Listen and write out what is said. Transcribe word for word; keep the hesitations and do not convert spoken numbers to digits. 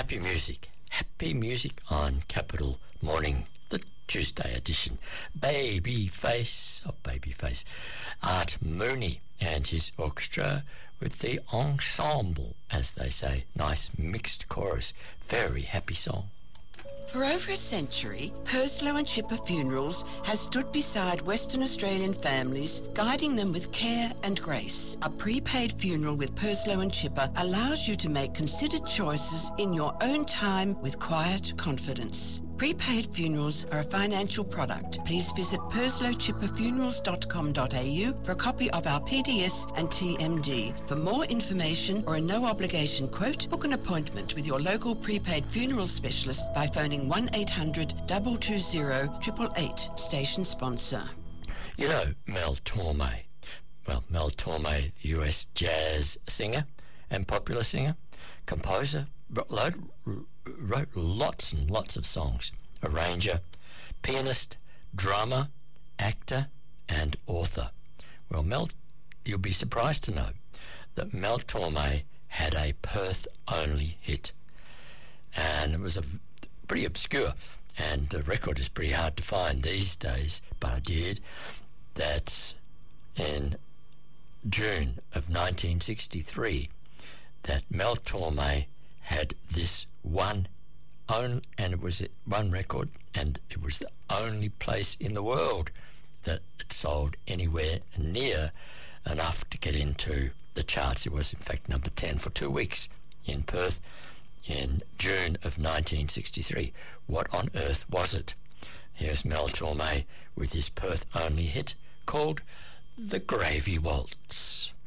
happy music. Happy music on Capital Morning, the Tuesday edition. Babyface, oh Babyface, Art Mooney and his orchestra with the ensemble, as they say. Nice mixed chorus. Very happy song. For over a century, Purslow and Chipper Funerals has stood beside Western Australian families, guiding them with care and grace. A prepaid funeral with Purslow and Chipper allows you to make considered choices in your own time with quiet confidence. Prepaid funerals are a financial product. Please visit purslow chipper funerals dot com dot a u for a copy of our P D S and T M D. For more information or a no-obligation quote, book an appointment with your local prepaid funeral specialist by phoning one eight hundred, two two zero, eight eight eight, station sponsor. You know Mel Torme. Well, Mel Torme, the U S jazz singer and popular singer, composer, wrote, wrote lots and lots of songs, arranger, pianist, drummer, actor and author. Well, Mel, you'll be surprised to know that Mel Torme had a Perth-only hit, and it was a pretty obscure, and the record is pretty hard to find these days, but I did. That's in June of nineteen sixty-three that Mel Torme had this one own, and it was one record, and it was the only place in the world that it sold anywhere near enough to get into the charts. It was in fact number ten for two weeks in Perth in June of nineteen sixty-three. What on earth was it? Here's Mel Torme with his Perth-only hit called The Gravy Waltz.